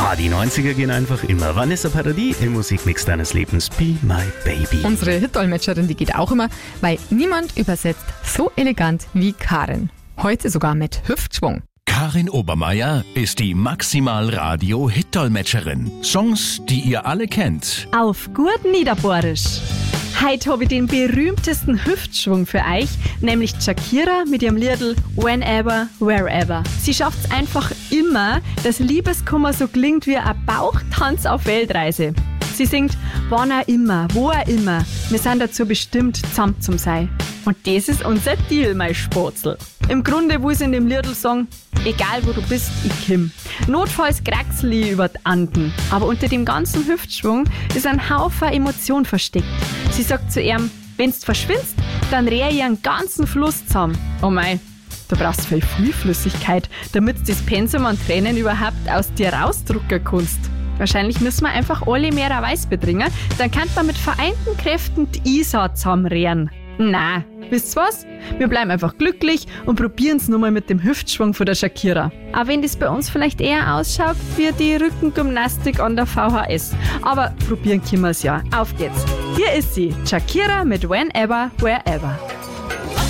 Die 90er gehen einfach immer. Vanessa Paradis im Musikmix deines Lebens. Be My Baby. Unsere Hitdolmetscherin, die geht auch immer, weil niemand übersetzt so elegant wie Karin. Heute sogar mit Hüftschwung. Karin Obermeier ist die Maximal-Radio-Hitdolmetscherin. Songs, die ihr alle kennt. Auf gut Niederbohrisch. Heute habe ich den berühmtesten Hüftschwung für euch, nämlich Shakira mit ihrem Liedl Whenever, Wherever. Sie schafft es einfach immer, dass Liebeskummer so klingt wie ein Bauchtanz auf Weltreise. Sie singt, wann auch immer, wo auch immer, wir sind dazu bestimmt, zusammen zu sein. Und das ist unser Deal, mein Spatzel. Im Grunde will sie in dem Liedl sagen, egal wo du bist, ich komm. Notfalls kraxel ich über die Anden. Aber unter dem ganzen Hüftschwung ist ein Haufen Emotion versteckt. Sie sagt zu ihm, wenn's verschwindst, dann rehe ich einen ganzen Fluss zusammen. Oh mei, du brauchst viel Flüssigkeit, damit du das Pensum an Tränen überhaupt aus dir rausdrucken kannst. Wahrscheinlich müssen wir einfach alle mehr Weiß betrinken, dann kann man mit vereinten Kräften die Isar zusammenrehren. Na, wisst ihr was? Wir bleiben einfach glücklich und probieren es nochmal mit dem Hüftschwung von der Shakira. Auch wenn das bei uns vielleicht eher ausschaut wie die Rückengymnastik an der VHS. Aber probieren können wir es ja. Auf geht's. Hier ist sie, Shakira mit Whenever, Wherever.